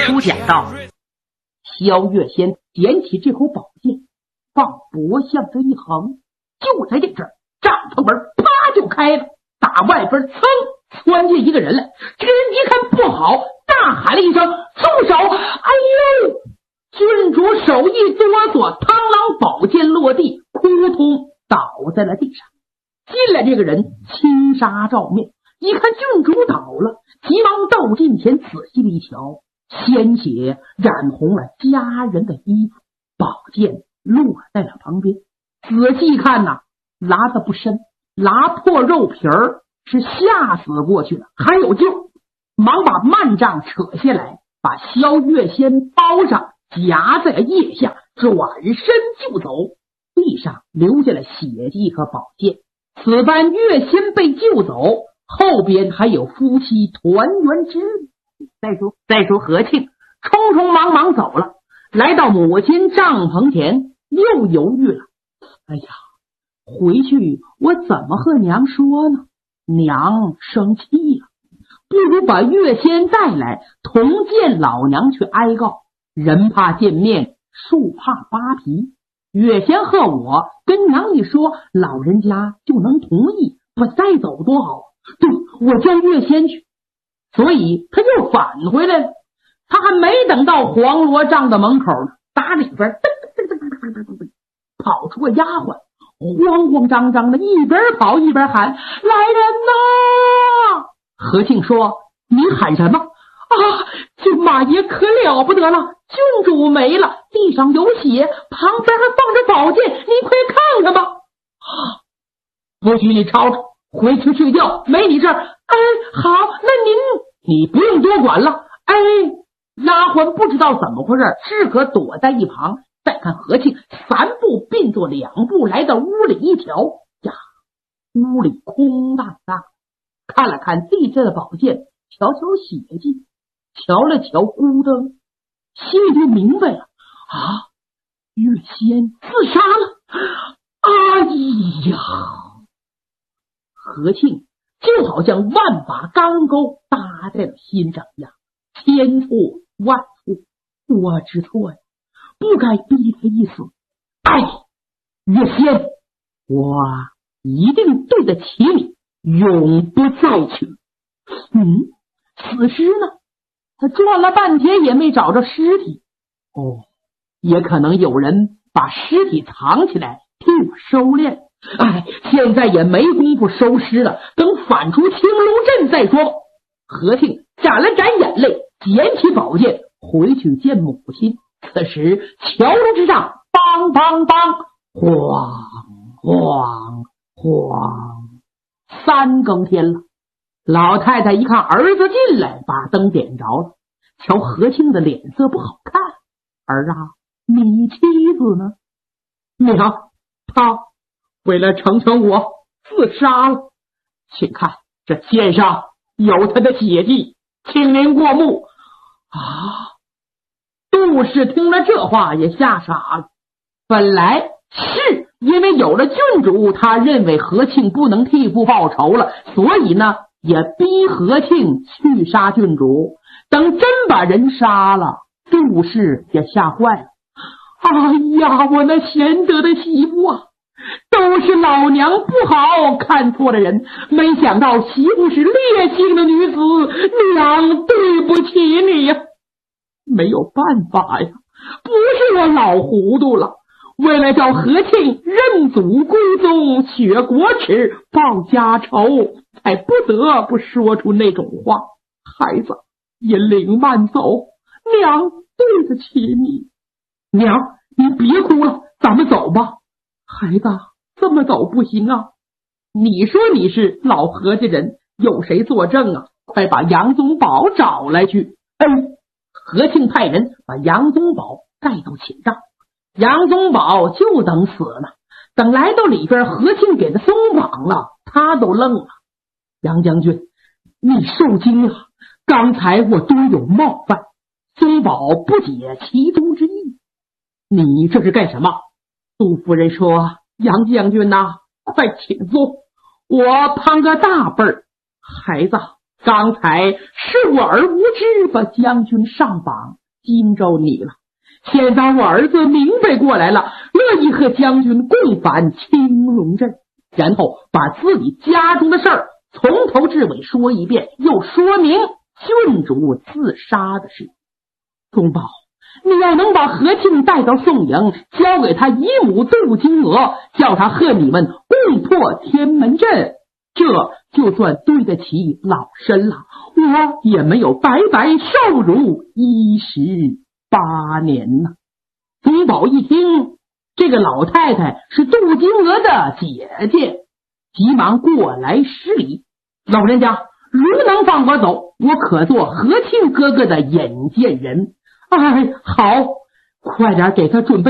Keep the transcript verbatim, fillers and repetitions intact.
书讲到，萧月仙捡起这口宝剑，往脖向这一横，就在这阵儿，帐篷门啪就开了，打外边噌窜进一个人来。这个人一看不好，大喊了一声：“住手！”哎呦！郡主手一哆嗦，螳螂宝剑落地，扑通倒在了地上。进来这个人青纱罩面，一看郡主倒了，急忙到近前仔细的一瞧，鲜血染红了家人的衣服，宝剑落在了旁边。仔细看呐、啊，拉得不深，拉破肉皮儿，是吓死过去了，还有救。忙把幔帐扯下来，把萧月仙包上，夹在腋下，转身就走。地上留下了血迹和宝剑。此番月仙被救走，后边还有夫妻团圆之日。再说再说何庆匆匆忙忙走了，来到母亲帐篷前，又犹豫了。哎呀，回去我怎么和娘说呢？娘生气了，不如把月仙带来，同见老娘去哀告。人怕见面，树怕扒皮。月仙和我跟娘一说，老人家就能同意，我再走多好。对，我叫月仙去。所以他又返回来了。他还没等到黄罗帐的门口呢，打里边跑出个丫鬟，慌慌张张的，一边跑一边喊：“来人呐！”何庆说：“你喊什么？啊，这马爷可了不得了，郡主没了，地上有血，旁边还放着宝剑，你快看看吧。”啊，不许你吵吵，回去睡觉，没你这儿。哎，好，那您你不用多管了。哎，丫鬟不知道怎么回事，只可躲在一旁。再看何庆三步并作两步来到屋里，一瞧呀，屋里空荡荡，看了看地下的宝剑，瞧瞧血迹，瞧了瞧孤灯，心里就明白了啊，月仙自杀了。哎呀，何庆就好像万把钢钩搭在了心上一样，千错万错，我知错呀，不该逼他一死。哎，月仙，我一定对得起你，永不再娶。嗯，此时呢，他转了半天也没找着尸体。哦，也可能有人把尸体藏起来替我收敛。哎，现在也没工夫收尸了，等返出青龙镇再说吧。何庆沾了沾眼泪，捡起宝剑回去见母亲。此时桥楼之上，梆梆梆，晃晃晃，三更天了。老太太一看儿子进来，把灯点着了，瞧何庆的脸色不好看。儿啊，你妻子呢？娘，她为了成全我自杀了，请看这剑上有她的血迹，请您过目。啊！杜氏听了这话也吓傻了。本来是因为有了郡主，他认为何庆不能替父报仇了，所以呢也逼何庆去杀郡主。等真把人杀了，杜氏也吓坏了。哎呀，我那贤德的媳妇啊，都是老娘不好，看错了人，没想到媳妇是烈性的女子，娘对不起你呀。没有办法呀，不是我老糊涂了，为了叫何庆认祖归宗，雪国耻，报家仇，才不得不说出那种话。孩子，引领慢走，娘对得起你。娘，你别哭了，咱们走吧。孩子，这么走不行啊，你说你是老何家人，有谁作证啊？快把杨宗保找来去。嗯，何庆派人把杨宗保带到寝帐，杨宗保就等死呢。等来到里边，何庆给他松绑了，他都愣了。杨将军，你受惊了，刚才我多有冒犯，宗保不解其中之意。你这是干什么？杜夫人说：杨将军呐、啊，快请坐，我攀个大辈儿。孩子，刚才是我儿无知把将军上绑， 惊着你了。现在我儿子明白过来了，乐意和将军共返青龙镇，然后把自己家中的事儿从头至尾说一遍，又说明郡主自杀的事。忠宝，你要能把和庆带到宋营，交给他姨母杜金娥，叫他和你们共破天门阵，这就算对得起老身了，我也没有白白受辱一十八年呢。忠宝一听，这个老太太是杜金娥的姐姐，急忙过来施礼：老人家如能放我走，我可做和庆哥哥的引荐人。哎，好，快点给他准备